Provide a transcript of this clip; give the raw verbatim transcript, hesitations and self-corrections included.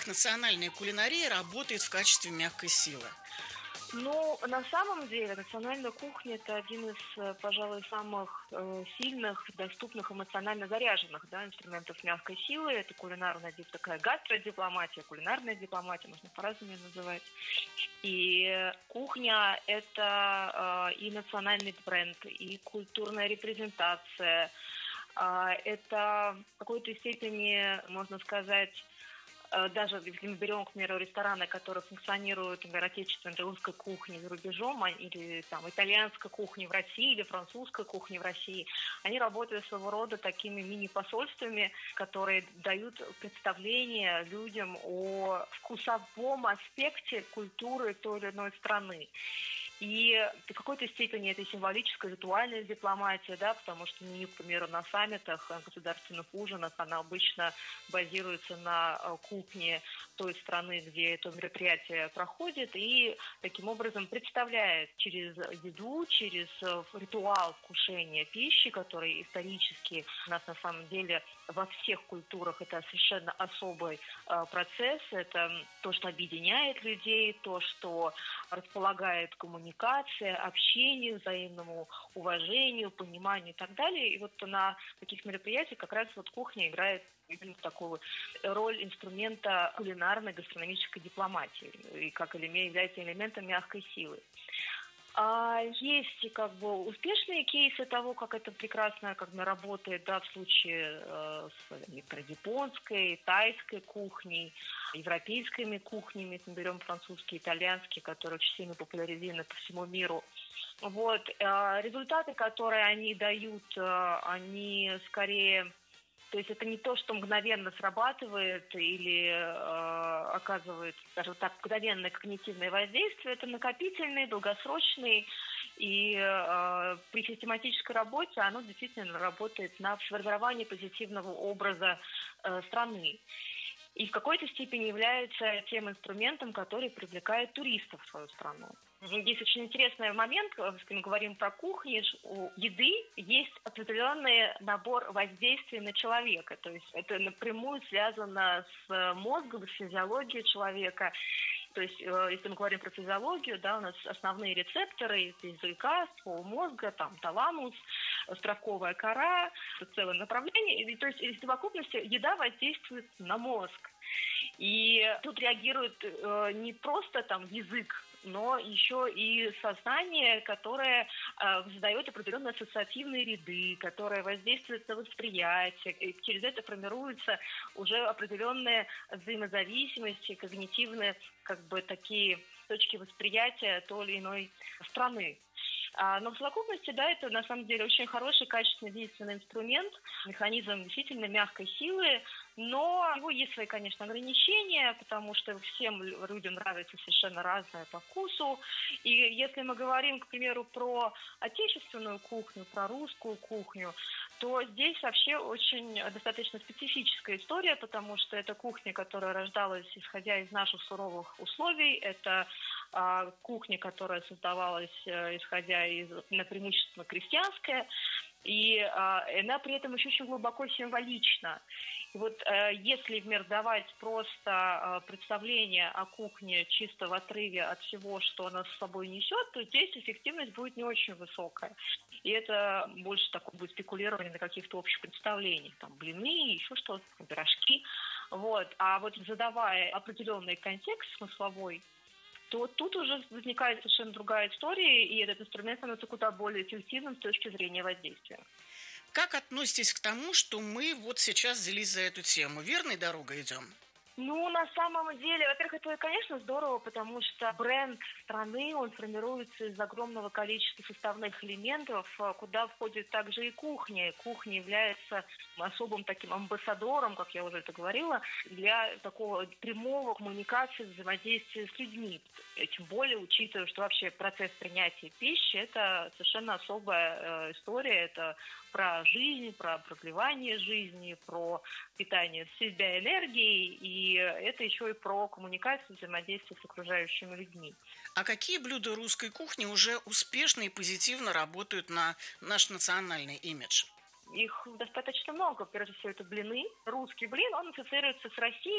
Как национальная кулинария работает в качестве мягкой силы? Ну, на самом деле, национальная кухня – это один из, э, пожалуй, самых э, сильных, доступных, эмоционально заряженных, да, инструментов мягкой силы. Это кулинарная дип- такая гастродипломатия, кулинарная дипломатия, можно по-разному ее называть. И э, кухня – это э, и национальный бренд, и культурная репрезентация. А, это в какой-то степени, можно сказать, Э, даже если мы берем, к примеру, рестораны, которые функционируют, например, отечественной русской кухни за рубежом, а- или там итальянской кухни в России, или французской кухни в России, они работают своего рода такими мини-посольствами, которые дают представление людям о вкусовом аспекте культуры той или иной страны. И в какой-то степени это символическая, ритуальная дипломатия, да, потому что меню, к примеру, на саммитах, на государственных ужинах, она обычно базируется на э, кухне той страны, где это мероприятие проходит, и таким образом представляет через еду, через э, ритуал вкушения пищи, который исторически у нас на самом деле во всех культурах это совершенно особый э, процесс, это то, что объединяет людей, то, что располагает к коммуникации, общению, взаимному уважению, пониманию и так далее. И вот на таких мероприятиях как раз вот кухня играет именно такую роль инструмента кулинарной гастрономической дипломатии и как элемент, является элементом мягкой силы. А есть и как бы успешные кейсы того, как это прекрасно как бы работает, да, в случае э, с некоторой японской, тайской кухней, европейскими кухнями, если мы берем французские, итальянские, которые очень сильно популяризированы по всему миру. Вот, э, результаты, которые они дают, э, они скорее, то есть это не то, что мгновенно срабатывает или э, оказывает, скажем так, мгновенное когнитивное воздействие. Это накопительные, долгосрочные. И э, при систематической работе оно действительно работает на формирование позитивного образа э, страны. И в какой-то степени является тем инструментом, который привлекает туристов в свою страну. Есть очень интересный момент, если мы говорим про кухню, у еды есть определенный набор воздействий на человека. То есть это напрямую связано с мозгом, с физиологией человека. То есть, если мы говорим про физиологию, да, у нас основные рецепторы из языка, ствол мозга, там таламус, островковая кора, целое направление. И, то есть, в совокупности еда воздействует на мозг. И тут реагирует э, не просто там язык, но еще и сознание, которое э, задает определенные ассоциативные ряды, которое воздействует на восприятие. И через это формируются уже определенные взаимозависимости, когнитивные, как бы такие точки восприятия той или иной страны. А, но в совокупности, да, это на самом деле очень хороший, качественный, действенный инструмент, механизм действительно мягкой силы, но у него есть свои, конечно, ограничения, потому что всем людям нравится совершенно разное по вкусу. И если мы говорим, к примеру, про отечественную кухню, про русскую кухню, то здесь вообще очень достаточно специфическая история, потому что это кухня, которая рождалась исходя из наших суровых условий, это а, кухня, которая создавалась, э, исходя из, на преимущественно крестьянская, и а, она при этом еще очень глубоко символична. И вот э, если, например, давать просто э, представление о кухне чисто в отрыве от всего, что она с собой несет, то здесь эффективность будет не очень высокая. И это больше такое будет спекулирование на каких-то общих представлениях. Там блины, еще что-то, пирожки. Вот. А вот задавая определенный контекст смысловой, то тут уже возникает совершенно другая история, и этот инструмент становится куда более эффективным с точки зрения воздействия. Как относитесь к тому, что мы вот сейчас взялись за эту тему? Верной дорогой идем? Ну, на самом деле, во-первых, это, конечно, здорово, потому что бренд страны, он формируется из огромного количества составных элементов, куда входит также и кухня. И кухня является особым таким амбассадором, как я уже это говорила, для такого прямого коммуникации, взаимодействия с людьми. И тем более, учитывая, что вообще процесс принятия пищи – это совершенно особая э, история, это про жизнь, про продлевание жизни, про питание себя энергией, и это еще и про коммуникацию, взаимодействие с окружающими людьми. А какие блюда русской кухни уже успешно и позитивно работают на наш национальный имидж? Их достаточно много. Прежде всего, это блины. Русский блин, он ассоциируется с Россией,